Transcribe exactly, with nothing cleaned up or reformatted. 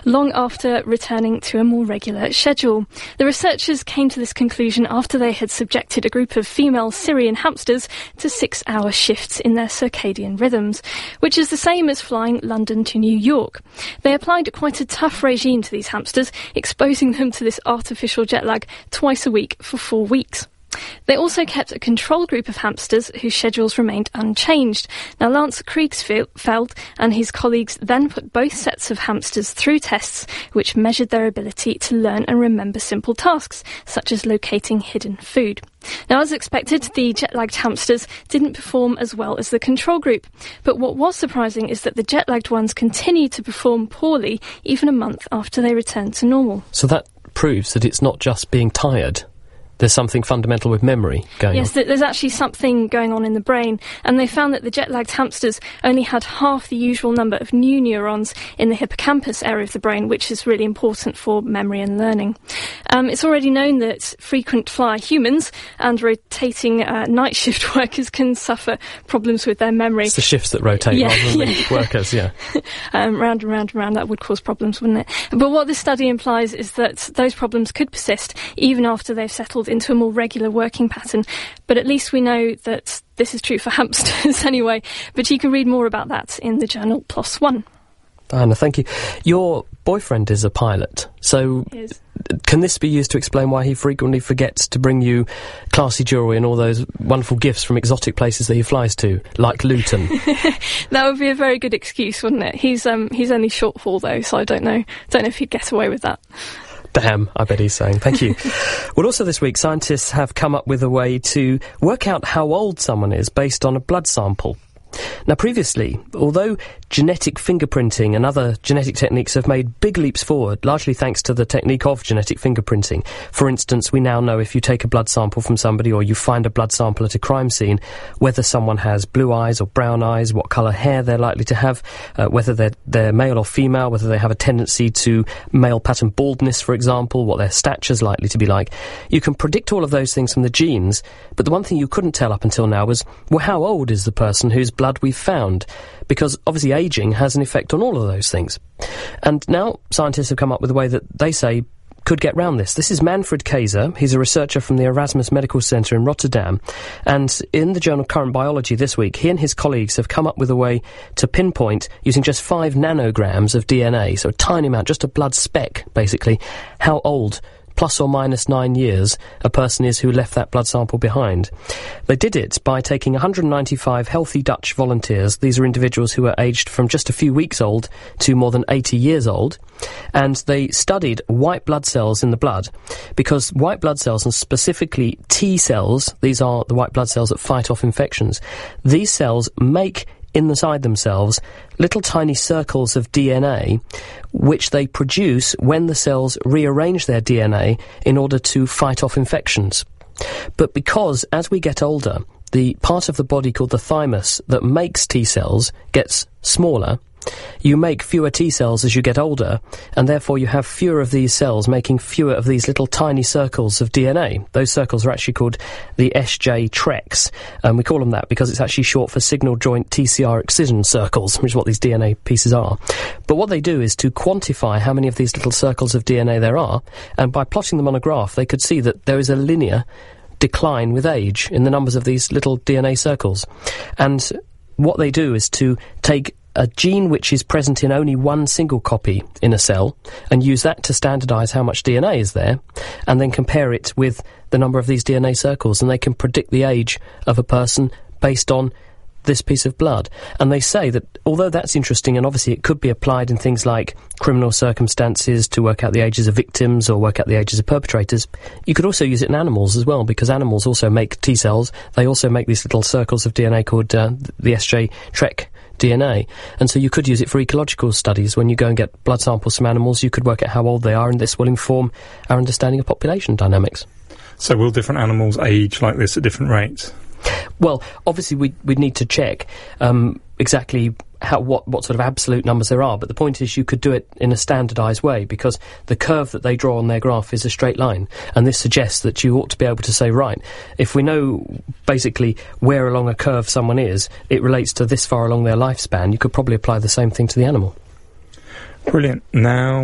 long after returning to a more regular schedule. The researchers came to this conclusion after they had subjected a group of female Syrian hamsters to six-hour shifts in their circadian rhythms, which is the same as flying London to New York. They applied quite a tough regime to these hamsters, exposing them to this artificial jet lag twice a week for four weeks. They also kept a control group of hamsters whose schedules remained unchanged. Now, Lance Kriegsfeld and his colleagues then put both sets of hamsters through tests which measured their ability to learn and remember simple tasks, such as locating hidden food. Now, as expected, the jet-lagged hamsters didn't perform as well as the control group. But what was surprising is that the jet-lagged ones continued to perform poorly even a month after they returned to normal. So that proves that it's not just being tired. There's something fundamental with memory going yes, on. Yes, there's actually something going on in the brain, and they found that the jet-lagged hamsters only had half the usual number of new neurons in the hippocampus area of the brain, which is really important for memory and learning. Um, it's already known that frequent flyer humans and rotating uh, night shift workers can suffer problems with their memory. It's the shifts that rotate yeah, rather than yeah. the workers, yeah. um, round and round and round, that would cause problems, wouldn't it? But what this study implies is that those problems could persist even after they've settled into a more regular working pattern. But at least we know that this is true for hamsters anyway. But you can read more about that in the journal PLOS One. Diana, thank you. Your boyfriend is a pilot, so can this be used to explain why he frequently forgets to bring you classy jewellery and all those wonderful gifts from exotic places that he flies to, like Luton? That would be a very good excuse, wouldn't it? He's um he's only short haul though, so I don't know don't know if he'd get away with that. Damn, I bet he's saying. Thank you. Well, also this week, scientists have come up with a way to work out how old someone is based on a blood sample. Now, previously, although genetic fingerprinting and other genetic techniques have made big leaps forward, largely thanks to the technique of genetic fingerprinting. For instance, we now know if you take a blood sample from somebody or you find a blood sample at a crime scene, whether someone has blue eyes or brown eyes, what colour hair they're likely to have, uh, whether they're, they're male or female, whether they have a tendency to male pattern baldness, for example, what their stature's likely to be like. You can predict all of those things from the genes, but the one thing you couldn't tell up until now was, well, how old is the person whose blood we've found? Because obviously ageing has an effect on all of those things. And now scientists have come up with a way that they say could get round this. This is Manfred Kayser. He's a researcher from the Erasmus Medical Centre in Rotterdam. And in the journal Current Biology this week, he and his colleagues have come up with a way to pinpoint, using just five nanograms of D N A, so a tiny amount, just a blood speck, basically, how old plus or minus nine years a person is who left that blood sample behind. They did it by taking one hundred ninety-five healthy Dutch volunteers. These are individuals who are aged from just a few weeks old to more than eighty years old, and they studied white blood cells in the blood, because white blood cells, and specifically T cells, these are the white blood cells that fight off infections, these cells make inside themselves little tiny circles of D N A which they produce when the cells rearrange their D N A in order to fight off infections. But because as we get older, the part of the body called the thymus that makes T cells gets smaller, you make fewer T cells as you get older, and therefore you have fewer of these cells making fewer of these little tiny circles of D N A. Those circles are actually called the S J TREX, and we call them that because it's actually short for signal joint T C R excision circles, which is what these D N A pieces are. But what they do is to quantify how many of these little circles of D N A there are, and by plotting them on a graph, they could see that there is a linear decline with age in the numbers of these little D N A circles. And what they do is to take a gene which is present in only one single copy in a cell and use that to standardise how much D N A is there, and then compare it with the number of these D N A circles, and they can predict the age of a person based on this piece of blood. And they say that although that's interesting, and obviously it could be applied in things like criminal circumstances to work out the ages of victims or work out the ages of perpetrators, you could also use it in animals as well, because animals also make T cells. They also make these little circles of D N A called uh, the S J TREK D N A, and so you could use it for ecological studies. When you go and get blood samples from animals, you could work out how old they are, and this will inform our understanding of population dynamics. So will different animals age like this at different rates? Well, obviously we we'd need to check um, exactly how what, what sort of absolute numbers there are, but the point is you could do it in a standardised way, because the curve that they draw on their graph is a straight line, and this suggests that you ought to be able to say, right, if we know basically where along a curve someone is, it relates to this far along their lifespan, you could probably apply the same thing to the animal. Brilliant. Now